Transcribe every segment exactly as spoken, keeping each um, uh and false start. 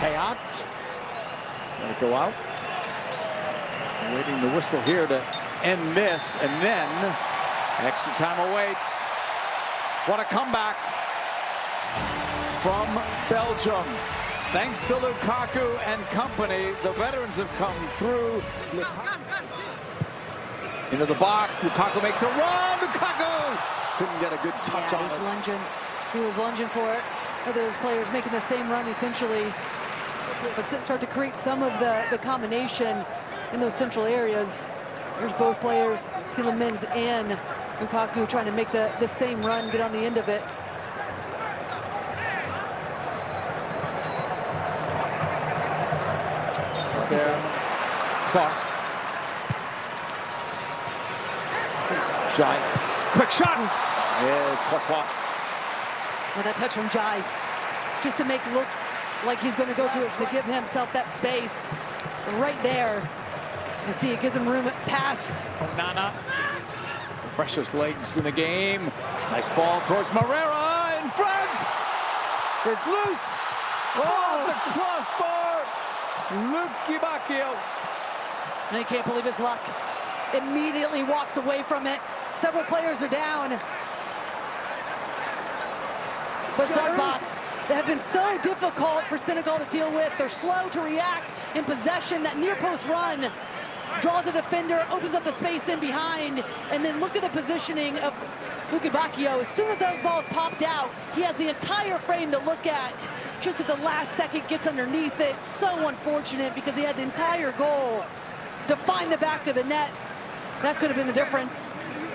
Théâtre. Let it go out. Waiting the whistle here to end this, and then extra time awaits. What a comeback from Belgium. Thanks to Lukaku and company, the veterans have come through. Into the box, Lukaku makes a run. Lukaku couldn't get a good touch yeah, on he was it. Lunging. He was lunging for it. Those players making the same run essentially, but start to create some of the, the combination in those central areas. Here's both players, Tielemans and Lukaku, trying to make the, the same run, get on the end of it. Is there? Sarr. Jai. Quick shot. Here's Courtois. Well, that touch from Jai, just to make it look like he's going to go to it, to give himself that space right there. You see, it gives him room pass. Onana, the freshest legs in the game. Nice ball towards Moreira in front. It's loose. Oh, the crossbar. Luki Bacchio. And he can't believe his luck. Immediately walks away from it. Several players are down. But that box that have been so difficult for Senegal to deal with. They're slow to react in possession. That near post run draws a defender, opens up the space in behind, and then look at the positioning of Luki Bacchio. As soon as those balls popped out, he has the entire frame to look at. Just at the last second, gets underneath it. So unfortunate, because he had the entire goal to find the back of the net. That could have been the difference.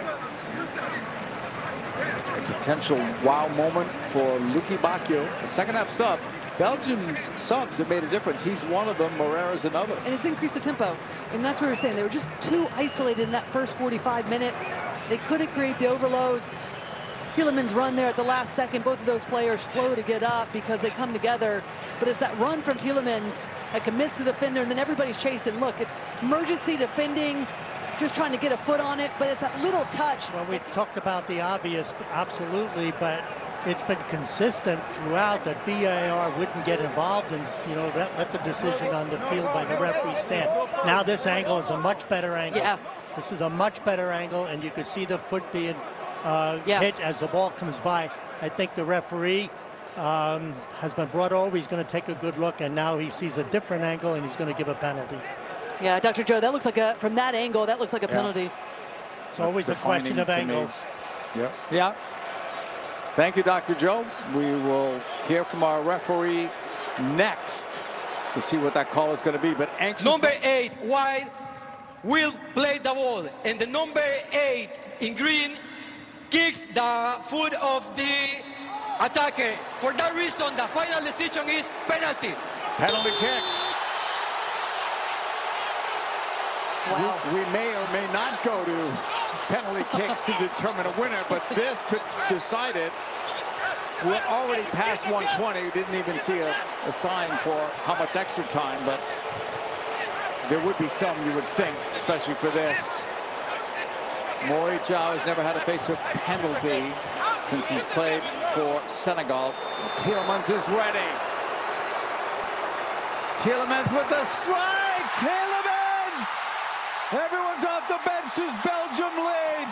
A potential wow moment for Luki Bacchio, a second half sub. Belgium's subs have made a difference. He's one of them, Moreira's another. And it's increased the tempo. And that's what we were saying. They were just too isolated in that first forty-five minutes. They couldn't create the overloads. Tielemans run there at the last second. Both of those players flow to get up because they come together. But it's that run from Tielemans that commits the defender, and then everybody's chasing. Look, it's emergency defending, just trying to get a foot on it, but it's that little touch. Well, we talked about the obvious, absolutely, but it's been consistent throughout that V A R wouldn't get involved and, you know, let, let the decision on the field by the referee stand. Now this angle is a much better angle. Yeah. This is a much better angle, and you can see the foot being uh, yeah. hit as the ball comes by. I think the referee um, has been brought over. He's going to take a good look, and now he sees a different angle, and he's going to give a penalty. Yeah, Doctor Joe, that looks like a, from that angle, that looks like a yeah. penalty. It's That's always a question of angles. Yeah. Yeah. Thank you, Doctor Joe. We will hear from our referee next to see what that call is going to be. But anxious. Number eight, White, will play the ball. And the number eight in green kicks the foot of the attacker. For that reason, the final decision is penalty. Penalty kick. Wow. We, we may or may not go to penalty kicks to determine a winner, but this could decide it. We're already past one twenty. We didn't even see a, a sign for how much extra time, but there would be some, you would think, especially for this. Mory Jao has never had to face a penalty since he's played for Senegal. Tielemans is ready. Tielemans with the strike. Tielemans! Everyone's off the bench as Belgium leads.